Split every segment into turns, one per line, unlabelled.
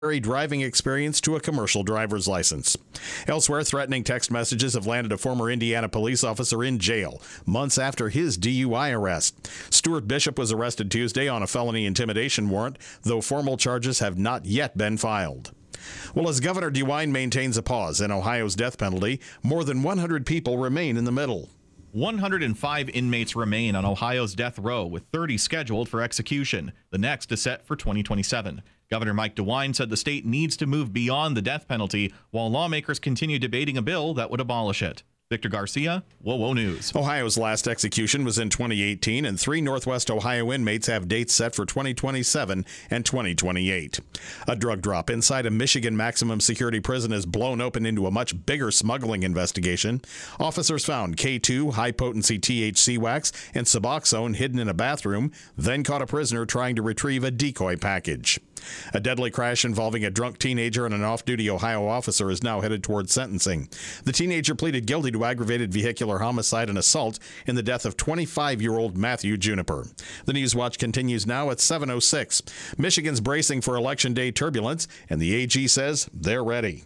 driving experience to a commercial driver's license. Elsewhere, threatening text messages have landed a former Indiana police officer in jail months after his DUI arrest. Stuart Bishop was arrested Tuesday on a felony intimidation warrant, though formal charges have not yet been filed. Well, as Governor DeWine maintains a pause in Ohio's death penalty, more than 100 people remain in the middle.
105 inmates remain on Ohio's death row, with 30 scheduled for execution. The next is set for 2027. Governor Mike DeWine said the state needs to move beyond the death penalty while lawmakers continue debating a bill that would abolish it. Victor Garcia, WOWO News.
Ohio's last execution was in 2018, and 3 Northwest Ohio inmates have dates set for 2027 and 2028. A drug drop inside a Michigan maximum security prison has blown open into a much bigger smuggling investigation. Officers found K2, high-potency THC wax, and Suboxone hidden in a bathroom, then caught a prisoner trying to retrieve a decoy package. A deadly crash involving a drunk teenager and an off-duty Ohio officer is now headed towards sentencing. The teenager pleaded guilty to aggravated vehicular homicide and assault in the death of 25-year-old Matthew Juniper. The News Watch continues now at 7:06. Michigan's bracing for Election Day turbulence, and the AG says they're ready.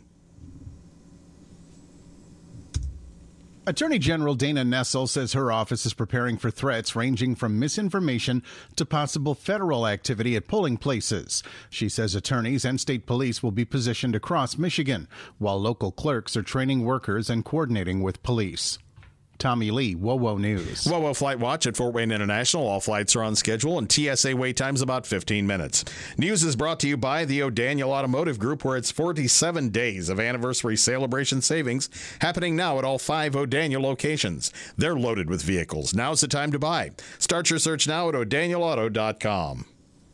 Attorney General Dana Nessel says her office is preparing for threats ranging from misinformation to possible federal activity at polling places. She says attorneys and state police will be positioned across Michigan, while local clerks are training workers and coordinating with police. Tommy Lee, WOWO News.
WOWO Flight Watch at Fort Wayne International. All flights are on schedule, and TSA wait time's about 15 minutes. News is brought to you by the O'Daniel Automotive Group, where it's 47 days of anniversary celebration savings happening now at all 5 O'Daniel locations. They're loaded with vehicles. Now's the time to buy. Start your search now at o'danielauto.com.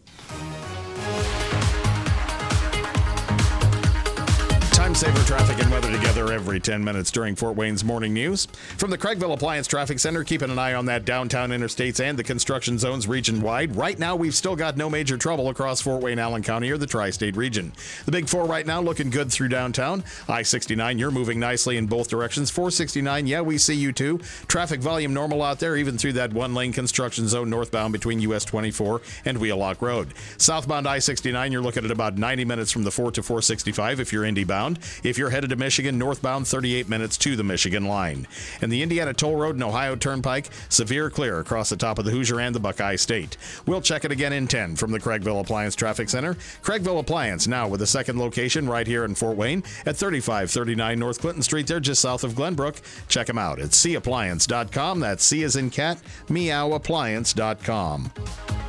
Time-saver traffic and weather together every 10 minutes during Fort Wayne's Morning News. From the Craigville Appliance Traffic Center, keeping an eye on that downtown interstates and the construction zones region-wide. Right now, we've still got no major trouble across Fort Wayne, Allen County, or the tri-state region. The Big Four right now looking good through downtown. I-69, you're moving nicely in both directions. 469, yeah, we see you too. Traffic volume normal out there, even through that one-lane construction zone northbound between US 24 and Wheelock Road. Southbound I-69, you're looking at about 90 minutes from the 4 to 465 if you're Indy bound. If you're headed to Michigan, northbound 38 minutes to the Michigan line. And the Indiana Toll Road and Ohio Turnpike, severe clear across the top of the Hoosier and the Buckeye State. We'll check it again in 10 from the Craigville Appliance Traffic Center. Craigville Appliance now with a second location right here in Fort Wayne at 3539 North Clinton Street. They're just south of Glenbrook. Check them out at cappliance.com. That's C as in cat, meowappliance.com.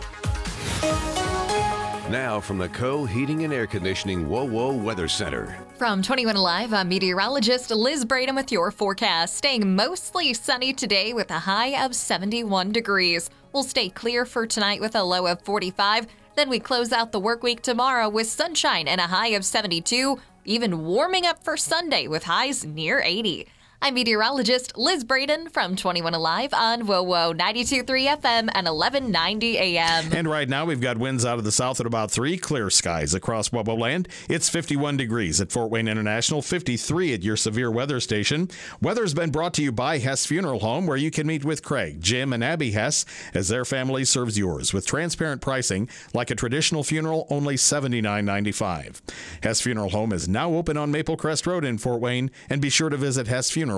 Now from the Co-Heating and Air Conditioning WOWO Weather Center.
From 21 Alive, I'm meteorologist Liz Braden with your forecast. Staying mostly sunny today with a high of 71 degrees. We'll stay clear for tonight with a low of 45. Then we close out the work week tomorrow with sunshine and a high of 72. Even warming up for Sunday with highs near 80. I'm meteorologist Liz Braden from 21 Alive on WOWO 92.3 FM and 1190 AM.
And right now we've got winds out of the south at about 3, clear skies across WOWO land. It's 51 degrees at Fort Wayne International, 53 at your severe weather station. Weather's been brought to you by Hess Funeral Home, where you can meet with Craig, Jim, and Abby Hess as their family serves yours with transparent pricing like a traditional funeral, only $79.95. Hess Funeral Home is now open on Maple Crest Road in Fort Wayne, and be sure to visit hessfuneral.com.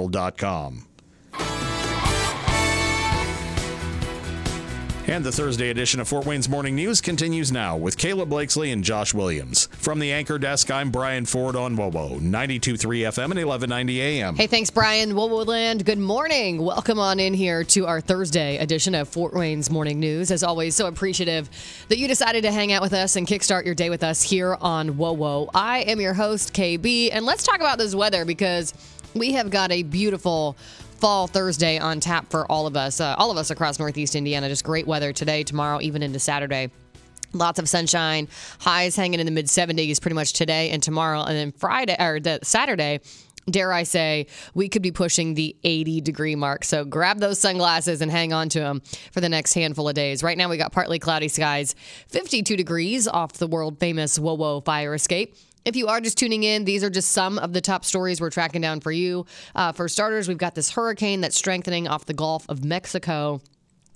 And the Thursday edition of Fort Wayne's Morning News continues now with Caleb Blakesley and Josh Williams. From the anchor desk, I'm Brian Ford on WOWO 92.3 FM and 1190 AM.
Hey, thanks, Brian. WOWO Land, good morning. Welcome on in here to our Thursday edition of Fort Wayne's Morning News. As always, so appreciative that you decided to hang out with us and kickstart your day with us here on WOWO. I am your host, KB, and let's talk about this weather because we have got a beautiful fall Thursday on tap for all of us across Northeast Indiana. Just great weather today, tomorrow, even into Saturday. Lots of sunshine, highs hanging in the mid-70s pretty much today and tomorrow. And then Saturday, dare I say, we could be pushing the 80-degree mark. So grab those sunglasses and hang on to them for the next handful of days. Right now, we got partly cloudy skies, 52 degrees off the world-famous WOWO fire escape. If you are just tuning in, these are just some of the top stories we're tracking down for you. For starters, we've got this hurricane that's strengthening off the Gulf of Mexico.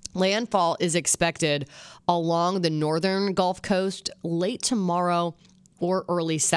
Landfall is expected along the northern Gulf Coast late tomorrow, or early